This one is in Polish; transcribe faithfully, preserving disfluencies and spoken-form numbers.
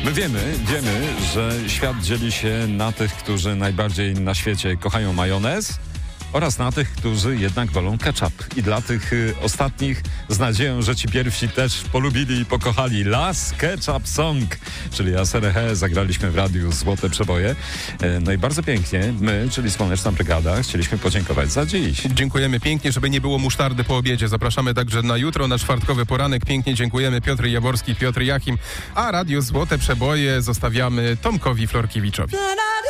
My wiemy, wiemy, że świat dzieli się na tych, którzy najbardziej na świecie kochają majonez oraz na tych, którzy jednak wolą ketchup. I dla tych y, ostatnich z nadzieją, że ci pierwsi też polubili i pokochali Last Ketchup Song, czyli Aserehe, zagraliśmy w radiu Złote Przeboje. E, no i bardzo pięknie, my, czyli Słoneczna Brygada, chcieliśmy podziękować za dziś. Dziękujemy pięknie, żeby nie było musztardy po obiedzie. Zapraszamy także na jutro, na czwartkowy poranek. Pięknie dziękujemy. Piotr Jaworski, Piotr Jachim, a radio Złote Przeboje zostawiamy Tomkowi Florkiewiczowi.